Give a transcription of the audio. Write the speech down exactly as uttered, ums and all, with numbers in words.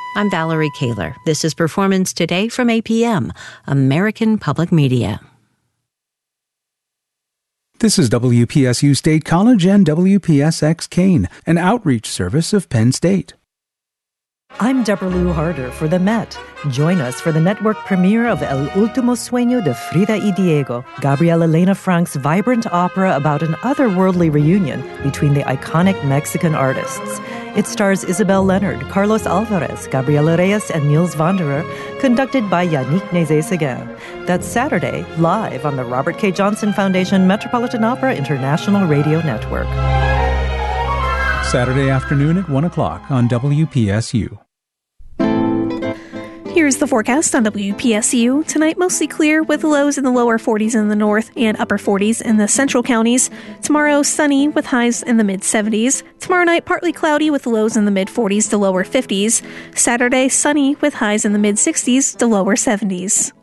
I'm Valerie Kaler. This is Performance Today from A P M, American Public Media. This is W P S U State College and W P S X Kane, an outreach service of Penn State. I'm Deborah Lou Harder for The Met. Join us for the network premiere of El Último Sueño de Frida y Diego, Gabriel Elena Frank's vibrant opera about an otherworldly reunion between the iconic Mexican artists. It stars Isabel Leonard, Carlos Alvarez, Gabriela Reyes, and Niels Wanderer, conducted by Yannick Nézet-Séguin. That's Saturday, live on the Robert K. Johnson Foundation Metropolitan Opera International Radio Network. Saturday afternoon at one o'clock on W P S U. Here's the forecast on W P S U. Tonight, mostly clear with lows in the lower forties in the north and upper forties in the central counties. Tomorrow, sunny with highs in the mid-seventies. Tomorrow night, partly cloudy with lows in the mid-forties to lower fifties. Saturday, sunny with highs in the mid-sixties to lower seventies.